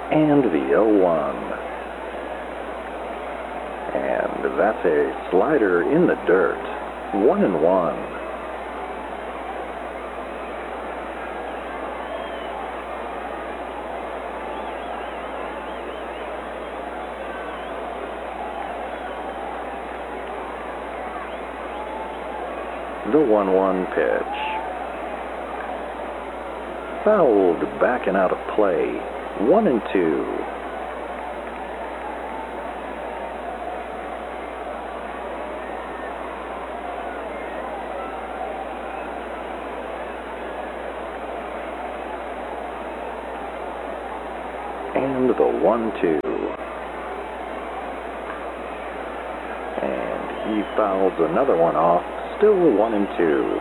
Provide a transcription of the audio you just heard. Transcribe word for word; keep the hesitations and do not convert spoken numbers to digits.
And the oh one. And that's a slider in the dirt. One and one. The one one pitch. Fouled, backing out of play. One and two. And the one two. And he fouls another one off. Still one and two.